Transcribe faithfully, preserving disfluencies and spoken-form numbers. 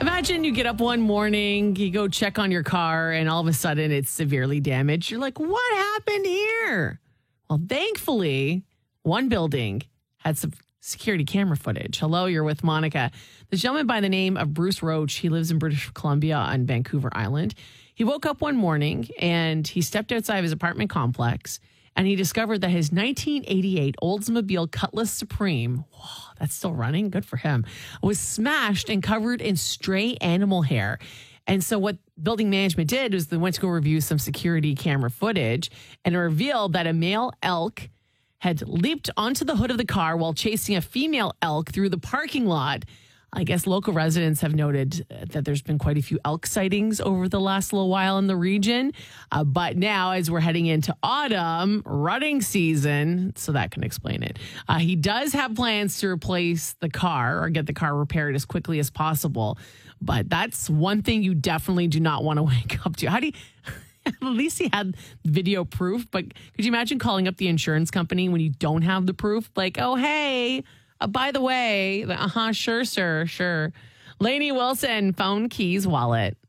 Imagine you get up one morning, you go check on your car, and all of a sudden it's severely damaged. You're like, what happened here? Well, thankfully, one building had some security camera footage. Hello, you're with Monica. The gentleman by the name of Bruce Roach, he lives in British Columbia on Vancouver Island. He woke up one morning and he stepped outside of his apartment complex and he discovered that his nineteen eighty-eight Oldsmobile Cutlass Supreme, whoa, that's still running, good for him, was smashed and covered in stray animal hair. And so what building management did was they went to go review some security camera footage, and it revealed that a male elk had leaped onto the hood of the car while chasing a female elk through the parking lot. I guess local residents have noted that there's been quite a few elk sightings over the last little while in the region. Uh, but now, as we're heading into autumn, rutting season, so that can explain it. Uh, he does have plans to replace the car or get the car repaired as quickly as possible. But that's one thing you definitely do not want to wake up to. How do you... At least he had video proof, but could you imagine calling up the insurance company when you don't have the proof? Like, oh, hey, uh, by the way, uh-huh, sure, sir, sure. Lainey Wilson, phone, keys, wallet.